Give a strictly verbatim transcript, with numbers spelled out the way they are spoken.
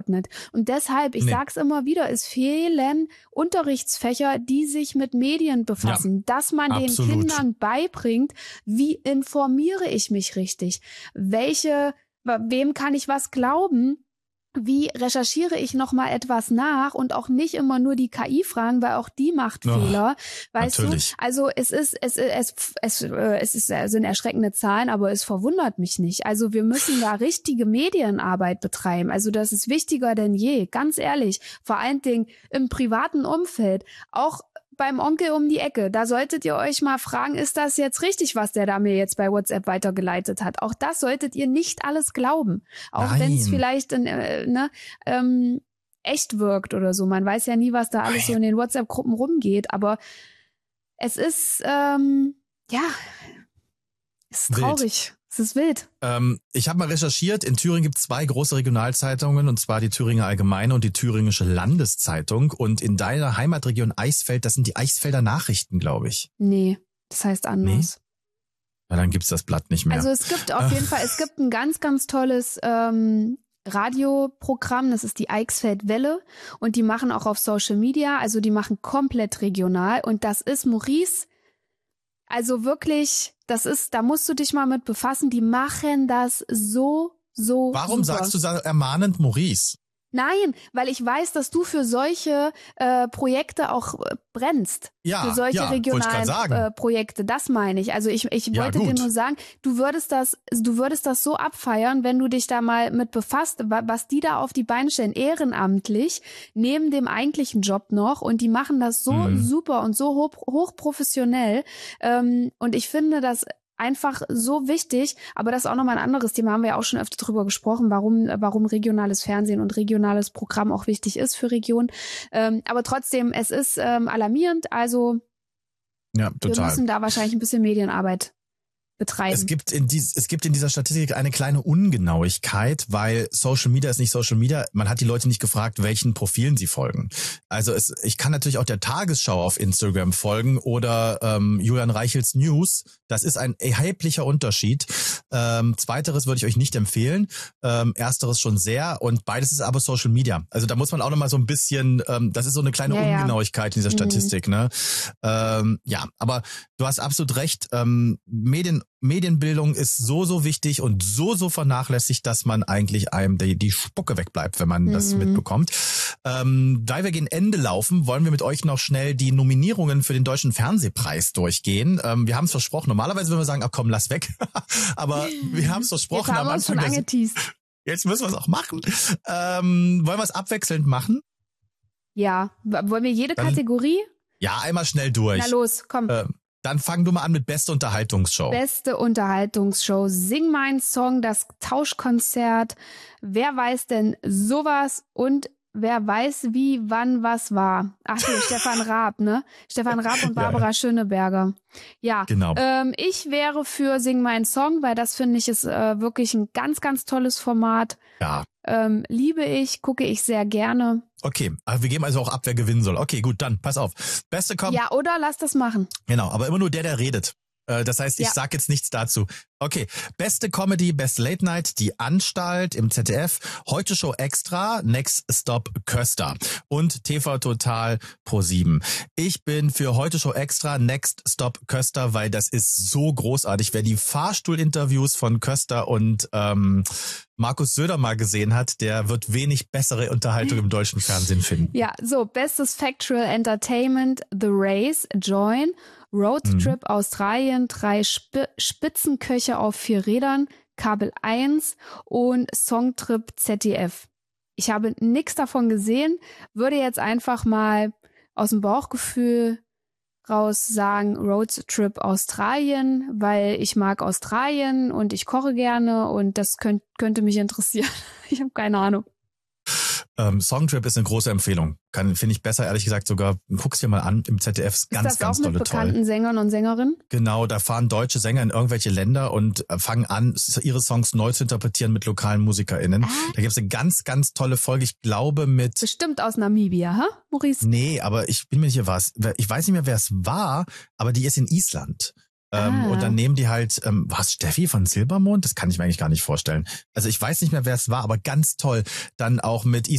eingeordnet. Und deshalb, ich Nee. sag's immer wieder, es fehlen Unterrichtsfächer, die sich mit Medien befassen, Ja, dass man den absolut. Kindern beibringt, wie informiere ich mich richtig, welche, wem kann ich was glauben, wie recherchiere ich nochmal etwas nach und auch nicht immer nur die K I fragen, weil auch die macht Oh, Fehler. Weißt natürlich. du? Also es ist, es, es, es, es ist, es sind erschreckende Zahlen, aber es verwundert mich nicht. Also wir müssen da richtige Medienarbeit betreiben. Also das ist wichtiger denn je, ganz ehrlich. Vor allen Dingen im privaten Umfeld. Auch beim Onkel um die Ecke, da solltet ihr euch mal fragen, ist das jetzt richtig, was der da mir jetzt bei WhatsApp weitergeleitet hat? Auch das solltet ihr nicht alles glauben. Auch wenn es Nein. vielleicht in, äh, ne, ähm, echt wirkt oder so. Man weiß ja nie, was da alles so in den WhatsApp-Gruppen rumgeht, aber es ist, ähm, ja, es ist Wild. traurig. Es ist wild. Ähm, ich habe mal recherchiert, in Thüringen gibt es zwei große Regionalzeitungen, und zwar die Thüringer Allgemeine und die Thüringische Landeszeitung. Und in deiner Heimatregion Eichsfeld, das sind die Eichsfelder Nachrichten, glaube ich. Nee, das heißt anders. Na, dann gibt's das Blatt nicht mehr. Also es gibt auf jeden Fall, es gibt ein ganz, ganz tolles ähm, Radioprogramm, das ist die Eichsfeld Welle, und die machen auch auf Social Media, also die machen komplett regional, und das ist, Maurice, also wirklich, das ist, da musst du dich mal mit befassen, die machen das so, so Warum super. sagst du da ermahnend Maurice? Nein, weil ich weiß, dass du für solche äh, Projekte auch äh, brennst. Ja, für solche ja, wollte ich regionalen grad sagen. äh, Projekte, das meine ich. Also ich, ich Ja, wollte gut. dir nur sagen, du würdest das, du würdest das so abfeiern, wenn du dich da mal mit befasst, wa- was die da auf die Beine stellen, ehrenamtlich, neben dem eigentlichen Job noch, und die machen das so Mhm. super und so hoch, hochprofessionell. Ähm, und ich finde das einfach so wichtig, aber das ist auch nochmal ein anderes Thema, haben wir ja auch schon öfter drüber gesprochen, warum warum regionales Fernsehen und regionales Programm auch wichtig ist für Regionen. Ähm, aber trotzdem, es ist ähm, alarmierend, also Ja, wir total. müssen da wahrscheinlich ein bisschen Medienarbeit betreiben. Es gibt in dies, es gibt in dieser Statistik eine kleine Ungenauigkeit, weil Social Media ist nicht Social Media. Man hat die Leute nicht gefragt, welchen Profilen sie folgen. Also es, ich kann natürlich auch der Tagesschau auf Instagram folgen oder ähm, Julian Reichels News. Das ist ein erheblicher Unterschied. Ähm, zweiteres würde ich euch nicht empfehlen. Ähm, ersteres schon sehr, und beides ist aber Social Media. Also da muss man auch noch mal so ein bisschen, ähm, das ist so eine kleine Ja, ja. Ungenauigkeit in dieser Mhm. Statistik. Ne? Ähm, ja, aber du hast absolut recht. Ähm, Medien Medienbildung ist so, so wichtig und so, so vernachlässigt, dass man eigentlich einem die, die Spucke wegbleibt, wenn man Mhm. das mitbekommt. Ähm, da wir gegen Ende laufen, wollen wir mit euch noch schnell die Nominierungen für den Deutschen Fernsehpreis durchgehen. Ähm, wir haben es versprochen. Normalerweise würden wir sagen, ach komm, lass weg. Aber wir haben es versprochen Jetzt haben am wir es schon Anfang. Des, angeteased. jetzt müssen wir es auch machen. Ähm, wollen wir es abwechselnd machen? Ja, W- wollen wir jede Dann- Kategorie? Ja, einmal schnell durch. Na los, komm. Ähm, dann fang du mal an mit beste Unterhaltungsshow. Beste Unterhaltungsshow, Sing mein Song, das Tauschkonzert, wer weiß denn sowas, und wer weiß wie, wann, was war. Ach so, Stefan Raab, ne? Stefan Raab und Barbara Ja, Schöneberger. Ja, Genau. ähm, ich wäre für Sing mein Song, weil das finde ich ist äh, wirklich ein ganz, ganz tolles Format. Ja. Ähm, liebe ich, gucke ich sehr gerne. Okay, aber wir geben also auch ab, wer gewinnen soll. Okay, gut, dann pass auf. Beste kommt. Ja, oder lass das machen. Genau, aber immer nur der, der redet. Äh, Das heißt, ich Ja. sag jetzt nichts dazu. Okay, beste Comedy, Best Late Night, Die Anstalt im Z D F, Heute Show Extra, Next Stop Köster und T V Total Pro sieben. Ich bin für Heute Show Extra, Next Stop Köster, weil das ist so großartig. Wer die Fahrstuhlinterviews von Köster und ähm, Markus Söder mal gesehen hat, der wird wenig bessere Unterhaltung im deutschen Fernsehen finden. Ja, so, bestes Factual Entertainment, The Race, Join, Roadtrip Australien, drei Sp Spitzenköche auf vier Rädern, Kabel eins und Songtrip Z D F. Ich habe nichts davon gesehen, würde jetzt einfach mal aus dem Bauchgefühl raus sagen, Roadtrip Australien, weil ich mag Australien und ich koche gerne und das könnt, könnte mich interessieren. Ich habe keine Ahnung. Ähm, Songtrip ist eine große Empfehlung. Kann, finde ich besser, ehrlich gesagt, sogar, guck's dir mal an, im Z D F ist ganz, ist das ganz auch mit tolle, bekannten toll. Sängern und Sängerinnen? Genau, da fahren deutsche Sänger in irgendwelche Länder und äh, fangen an, ihre Songs neu zu interpretieren mit lokalen MusikerInnen. Ah. Da gibt's eine ganz, ganz tolle Folge, ich glaube mit... Bestimmt aus Namibia, hä, Maurice? Nee, aber ich bin mir nicht sicher, was. Ich weiß nicht mehr, wer es war, aber die ist in Island. Ähm, Ah. und dann nehmen die halt, ähm, was, Steffi von Silbermond? Das kann ich mir eigentlich gar nicht vorstellen. Also ich weiß nicht mehr, wer es war, aber ganz toll. Dann auch mit